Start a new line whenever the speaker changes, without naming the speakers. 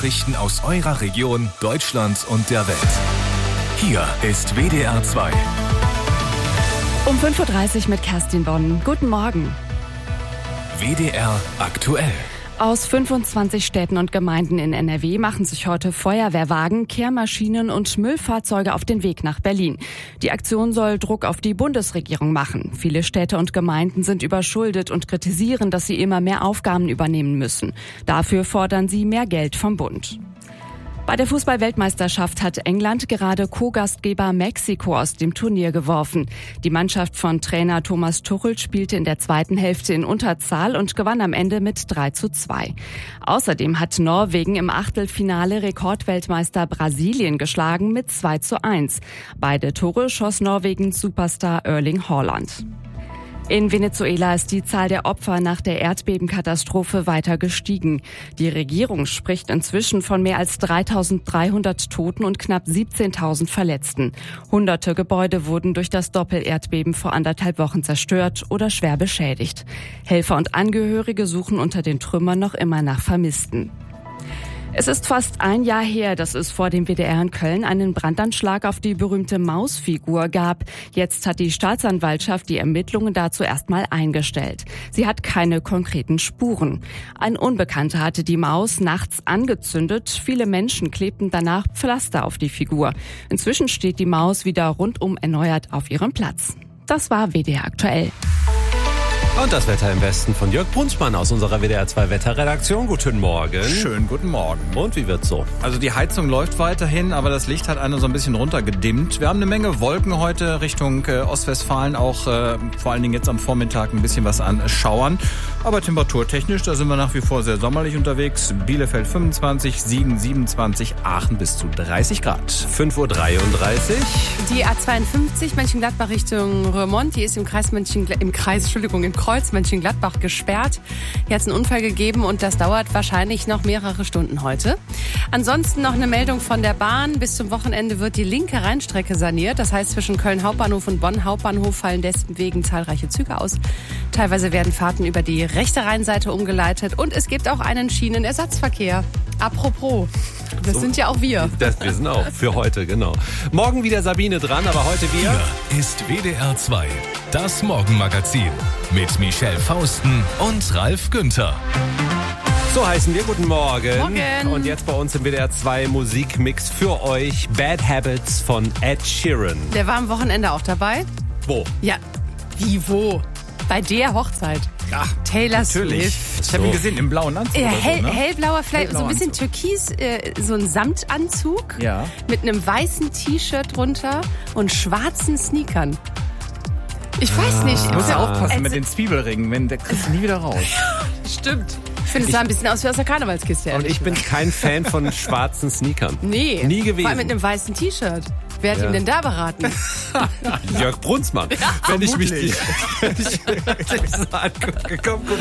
Nachrichten aus eurer Region, Deutschland und der Welt. Hier ist WDR 2.
Um 5.30 Uhr mit Kerstin Bonn. Guten Morgen.
WDR aktuell.
Aus 25 Städten und Gemeinden in NRW machen sich heute Feuerwehrwagen, Kehrmaschinen und Müllfahrzeuge auf den Weg nach Berlin. Die Aktion soll Druck auf die Bundesregierung machen. Viele Städte und Gemeinden sind überschuldet und kritisieren, dass sie immer mehr Aufgaben übernehmen müssen. Dafür fordern sie mehr Geld vom Bund. Bei der Fußball-Weltmeisterschaft hat England gerade Co-Gastgeber Mexiko aus dem Turnier geworfen. Die Mannschaft von Trainer Thomas Tuchel spielte in der zweiten Hälfte in Unterzahl und gewann am Ende mit 3:2. Außerdem hat Norwegen im Achtelfinale Rekordweltmeister Brasilien geschlagen mit 2:1. Beide Tore schoss Norwegens Superstar Erling Haaland. In Venezuela ist die Zahl der Opfer nach der Erdbebenkatastrophe weiter gestiegen. Die Regierung spricht inzwischen von mehr als 3.300 Toten und knapp 17.000 Verletzten. Hunderte Gebäude wurden durch das Doppelerdbeben vor 1,5 Wochen zerstört oder schwer beschädigt. Helfer und Angehörige suchen unter den Trümmern noch immer nach Vermissten. Es ist fast ein Jahr her, dass es vor dem WDR in Köln einen Brandanschlag auf die berühmte Mausfigur gab. Jetzt hat die Staatsanwaltschaft die Ermittlungen dazu erstmal eingestellt. Sie hat keine konkreten Spuren. Ein Unbekannter hatte die Maus nachts angezündet. Viele Menschen klebten danach Pflaster auf die Figur. Inzwischen steht die Maus wieder rundum erneuert auf ihrem Platz. Das war WDR aktuell.
Und das Wetter im Westen von Jörg Brunsmann aus unserer WDR 2 Wetterredaktion. Guten Morgen.
Schönen guten Morgen.
Und wie wird's so?
Also die Heizung läuft weiterhin, aber das Licht hat eine so ein bisschen runtergedimmt. Wir haben eine Menge Wolken heute Richtung Ostwestfalen, auch vor allen Dingen jetzt am Vormittag ein bisschen was an Schauern. Aber temperaturtechnisch, da sind wir nach wie vor sehr sommerlich unterwegs. Bielefeld 25, Siegen 27, Aachen bis zu 30 Grad.
5:33 Uhr.
Die A52 Mönchengladbach Richtung Roermond, die ist im Kreuz Mönchengladbach gesperrt. Hier hat es einen Unfall gegeben und das dauert wahrscheinlich noch mehrere Stunden heute. Ansonsten noch eine Meldung von der Bahn. Bis zum Wochenende wird die linke Rheinstrecke saniert. Das heißt, zwischen Köln Hauptbahnhof und Bonn Hauptbahnhof fallen deswegen zahlreiche Züge aus. Teilweise werden Fahrten über die rechte Rheinseite umgeleitet und es gibt auch einen Schienenersatzverkehr. Apropos, das sind ja auch wir.
Wir sind auch für heute, genau. Morgen wieder Sabine dran, aber heute wir.
Hier ist WDR 2, das Morgenmagazin mit Michelle Fausten und Ralf Günther.
So heißen wir. Guten Morgen.
Morgen.
Und jetzt bei uns im WDR 2 Musikmix für euch Bad Habits von Ed Sheeran.
Der war am Wochenende auch dabei.
Wo?
Ja, wie wo? Bei der Hochzeit.
Ach,
Taylor
natürlich.
Swift.
Ich habe ihn gesehen im blauen Anzug. Oder so, ne?
Hellblauer, vielleicht
Hellblauer
so ein bisschen
Anzug.
türkis, so ein Samtanzug
Ja.
mit einem weißen T-Shirt drunter und schwarzen Sneakern. Ich weiß nicht.
Du musst ja aufpassen
Also-
mit den Zwiebelringen, der kriegst du nie wieder raus.
Stimmt. Ich finde, es sah ein bisschen aus wie aus der Karnevalskiste.
Und
ehrlich
ich bin kein Fan von schwarzen Sneakern.
Nee.
Nie gewesen.
Vor allem mit einem weißen T-Shirt. Wer hat ihm denn da beraten?
Jörg Brunsmann. Wenn ich mich
vermutlich.
so angucke. Komm, guck